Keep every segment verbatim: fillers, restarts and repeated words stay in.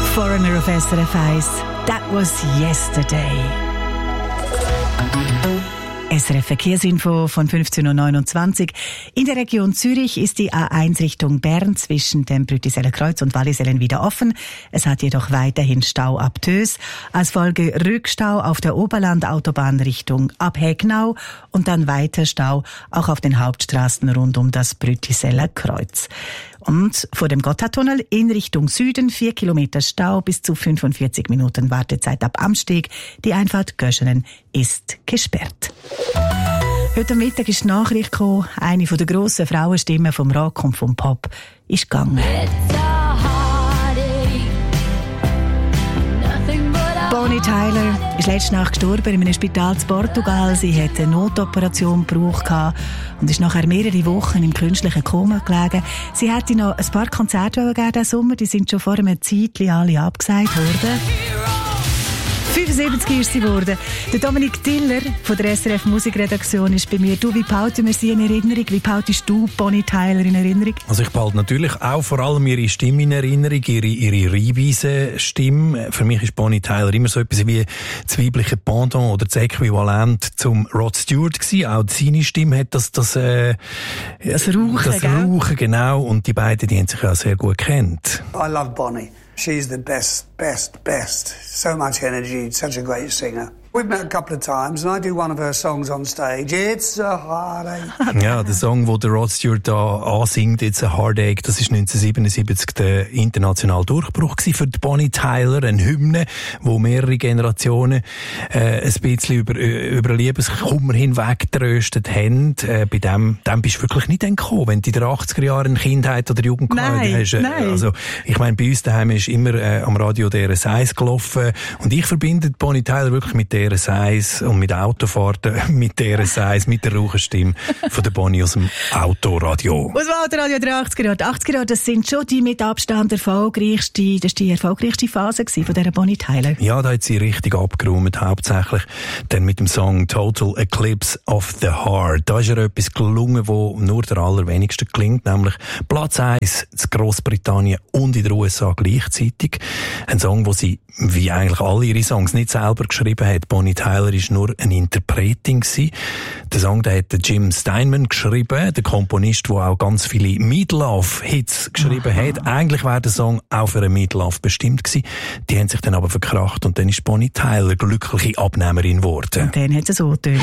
Foreigner auf S R F eins. That was yesterday. S R F Verkehrsinfo von fünfzehn Uhr neunundzwanzig. In der Region Zürich ist die A eins Richtung Bern zwischen dem Brüttiseller Kreuz und Wallisellen wieder offen. Es hat jedoch weiterhin Stau ab Tös. Als Folge Rückstau auf der Oberlandautobahn Richtung Abhegnau und dann weiter Stau auch auf den Hauptstraßen rund um das Brüttiseller Kreuz. Und vor dem Gotthardtunnel in Richtung Süden vier Kilometer Stau, bis zu fünfundvierzig Minuten Wartezeit ab Amsteg. Die Einfahrt Göschenen ist gesperrt. Heute Mittag ist die Nachricht gekommen, eine der grossen Frauenstimmen vom Rock und vom Pop ist gegangen. Bonnie Tyler ist letzte Nacht gestorben in einem Spital in Portugal. Sie hatte eine Notoperation gebraucht und ist nachher mehrere Wochen im künstlichen Koma gelegen. Sie hätte noch ein paar Konzerte gegeben diesen Sommer, die sind schon vor einem Zeitchen alle abgesagt worden. fünfundsiebzig ist sie geworden. Der Dominik Tiller von der S R F Musikredaktion ist bei mir. Du, wie behalten wir sie in Erinnerung? Wie behaltest du Bonnie Tyler in Erinnerung? Also ich behalte natürlich auch vor allem ihre Stimme in Erinnerung, ihre, ihre Rheinweisen-Stimme. Für mich ist Bonnie Tyler immer so etwas wie das weibliche Pendant oder das Äquivalent zum Rod Stewart gewesen. Auch seine Stimme hat das, das, äh, das Rauchen, das Rauchen, genau. Und die beiden, die haben sich ja sehr gut kennt. I love Bonnie. She's the best, best, best. So much energy, such a great singer. We've met a couple of times and I do one of her songs on stage. It's a heartache. Ja, der Song, wo der Rod Stewart da ansingt, It's a Heartache, das ist neunzehnhundertsiebenundsiebzig der internationale Durchbruch gewesen für die Bonnie Tyler, eine Hymne, wo mehrere Generationen äh, ein bisschen über, über Liebeskummer hinweg tröstet haben. Äh, bei dem, dem bist du wirklich nicht entkommen, wenn du in den achtziger Jahren eine Kindheit oder Jugend gehabt hast. Äh, nein. Also, ich meine, bei uns daheim ist immer äh, am Radio D R S eins gelaufen und ich verbinde Bonnie Tyler wirklich mit D R S eins und mit Autofahrten, mit D R S eins, mit der Raucherstimme von der Bonnie aus dem Autoradio. Aus dem Autoradio der achtziger Jahre. Die achtziger Jahre, das sind schon die mit Abstand erfolgreichste, das ist die erfolgreichste Phase von dieser Bonnie Tyler. Ja, da hat sie richtig abgeräumt, hauptsächlich dann mit dem Song Total Eclipse of the Heart. Da ist ihr etwas gelungen, wo nur der allerwenigste klingt, nämlich Platz eins in Grossbritannien und in den U S A gleichzeitig. Ein Song, wo sie, wie eigentlich alle ihre Songs, nicht selber geschrieben hat. Bonnie Tyler war nur eine Interpretin gewesen. Den Song, den hat Jim Steinman geschrieben, der Komponist, der auch ganz viele Meatloaf-Hits geschrieben Aha. hat. Eigentlich wäre der Song auch für einen Meatloaf bestimmt gewesen. Die haben sich dann aber verkracht und dann ist Bonnie Tyler glückliche Abnehmerin geworden. Und dann hat es so getönt.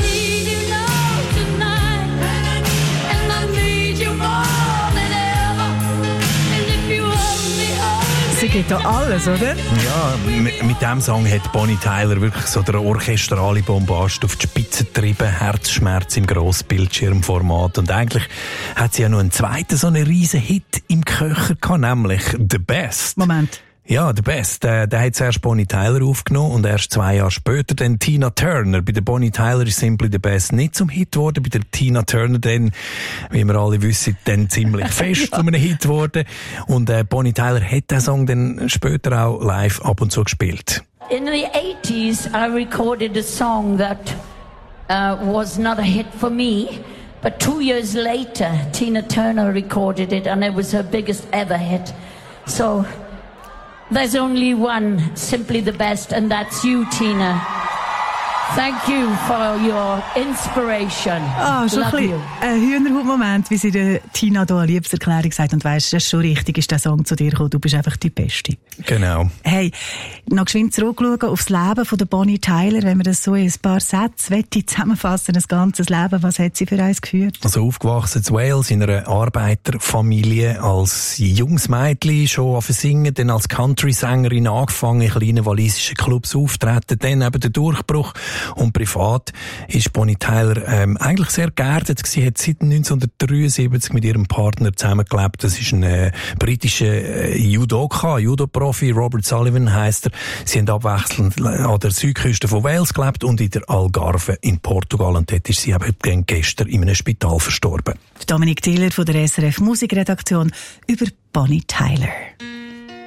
Sie geht da alles, oder? Ja, mit, mit diesem Song hat Bonnie Tyler wirklich so der orchestrale Bombast auf die Spitze getrieben, Herzschmerz im Grossbildschirmformat. Und eigentlich hat sie ja noch einen zweiten so einen riesen Hit im Köcher gehabt, nämlich The Best. Moment. Ja, der Best. Der, der hat zuerst Bonnie Tyler aufgenommen und erst zwei Jahre später dann Tina Turner. Bei der Bonnie Tyler ist Simply the Best nicht zum Hit geworden. Bei der Tina Turner dann, wie wir alle wissen, dann ziemlich fest ja. zu einem Hit geworden. Und äh, Bonnie Tyler hat den Song dann später auch live ab und zu gespielt. In the eighties, I recorded a song that uh, was not a hit for me. But two years later, Tina Turner recorded it and it was her biggest ever hit. So there's only one, Simply the Best, and that's you, Tina. Thank you for your inspiration. Ah, schon Love ein bisschen ein Hühnerhaut-Moment, wie sie der Tina da eine Liebeserklärung sagt und weisst, das ist schon richtig, ist der Song zu dir gekommen, du bist einfach die Beste. Genau. Hey, noch geschwind zurückschauen aufs Leben von der Bonnie Tyler, wenn wir das so in ein paar Sätze zusammenfassen, das ganze Leben, was hat sie für eins geführt? Also aufgewachsen in Wales, in einer Arbeiterfamilie, als junges Mädchen schon auf Singen, dann als Country-Sängerin angefangen, in kleinen walisischen Clubs auftreten, dann eben der Durchbruch. Und privat ist Bonnie Tyler ähm, eigentlich sehr geerdet. Sie hat seit neunzehnhundertdreiundsiebzig mit ihrem Partner zusammengelebt. Das ist ein äh, britischer äh, Judoka, Judo-Profi, Robert Sullivan heisst er. Sie haben abwechselnd an der Südküste von Wales gelebt und in der Algarve in Portugal. Und dort ist sie eben gestern in einem Spital verstorben. Dominik Tiller von der S R F Musikredaktion über Bonnie Tyler.